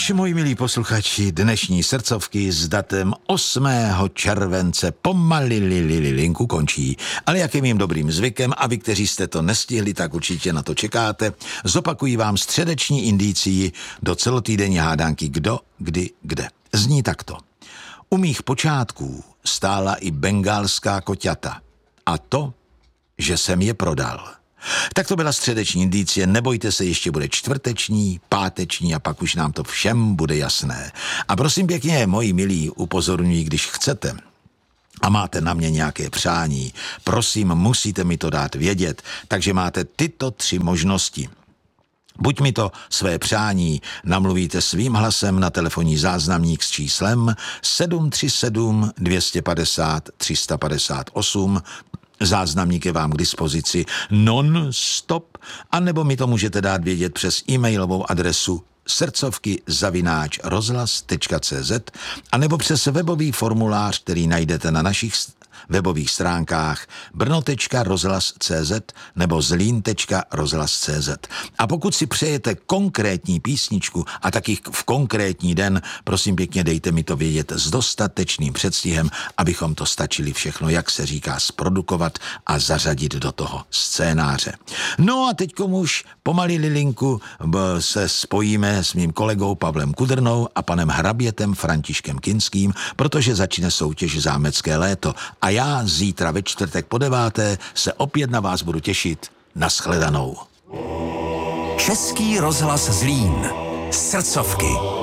Nuž, moji milí posluchači, dnešní srdcovky s datem 8. července pomalililinku končí. Ale jak je mým dobrým zvykem, a vy, kteří jste to nestihli, tak určitě na to čekáte, zopakuji vám středeční indicii do celotýdenní hádanky Kdo, kdy, kde. Zní takto. U mých počátků stála i bengálská koťata. A to, že jsem je prodal. Tak to byla středeční indicie, nebojte se, ještě bude čtvrteční, páteční a pak už nám to všem bude jasné. A prosím pěkně, moji milí, upozorňuji, když chcete a máte na mě nějaké přání, prosím, musíte mi to dát vědět, takže máte tyto 3 možnosti. Buď mi to své přání namluvíte svým hlasem na telefonní záznamník s číslem 737 250 358, záznamník je vám k dispozici non-stop, anebo mi to můžete dát vědět přes e-mailovou adresu srdcovky@rozhlas.cz anebo přes webový formulář, který najdete na našich webových stránkách brno.rozhlas.cz nebo zlín.rozhlas.cz. A pokud si přejete konkrétní písničku a taky v konkrétní den, prosím pěkně, dejte mi to vědět s dostatečným předstihem, abychom to stačili všechno, jak se říká, zprodukovat a zařadit do toho scénáře. No a teďkom už pomalý lilinku se spojíme s mým kolegou Pavlem Kudrnou a panem hrabětem Františkem Kinským, protože začne soutěž Zámecké léto. A já zítra ve čtvrtek po 9. se opět na vás budu těšit. Nashledanou. Český rozhlas Zlín. Srdcovky.